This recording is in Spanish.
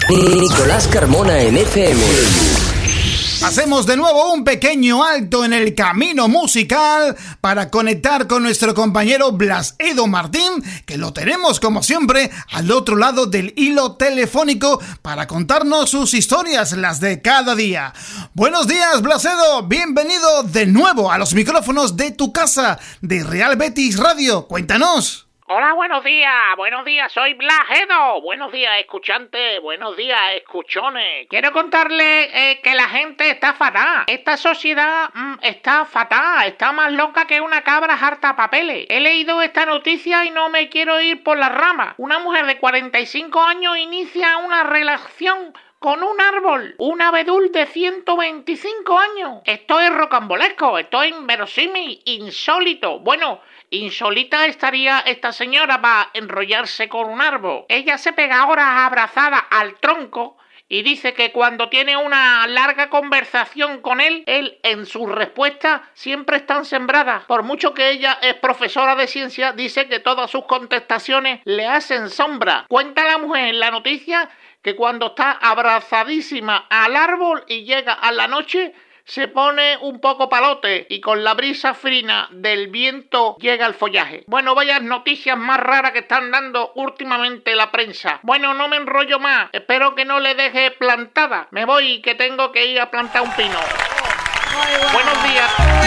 Nicolás Carmona en FM. Hacemos de nuevo un pequeño alto en el camino musical para conectar con nuestro compañero Blas Edo Martín, que lo tenemos como siempre al otro lado del hilo telefónico para contarnos sus historias, las de cada día. Buenos días, Blas Edo, bienvenido de nuevo a los micrófonos de tu casa de Real Betis Radio. Cuéntanos. Hola, buenos días, soy Blas Edo. Buenos días, escuchantes, buenos días, escuchones. Quiero contarle que la gente está fatal. Esta sociedad está fatal, está más loca que una cabra harta papeles. He leído esta noticia y no me quiero ir por las ramas. Una mujer de 45 años inicia una relación con un árbol, un abedul de 125 años. Esto es rocambolesco, esto es inverosímil, insólito. Bueno, insolita estaría esta señora para enrollarse con un árbol. Ella se pega ahora abrazada al tronco y dice que cuando tiene una larga conversación con él en sus respuestas siempre están sembradas. Por mucho que ella es profesora de ciencia, dice que todas sus contestaciones le hacen sombra. Cuenta la mujer en la noticia que cuando está abrazadísima al árbol y llega a la noche, se pone un poco palote y con la brisa fina del viento llega el follaje. Bueno, vaya noticias más raras que están dando últimamente la prensa. Bueno, no me enrollo más. Espero que no le deje plantada. Me voy, que tengo que ir a plantar un pino. Buenos días.